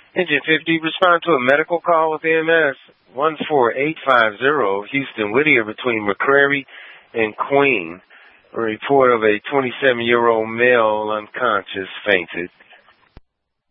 Engine 50, respond to a medical call with EMS. 14850, Houston Whittier between McCrary and Queen. A report of a 27-year-old male unconscious fainted.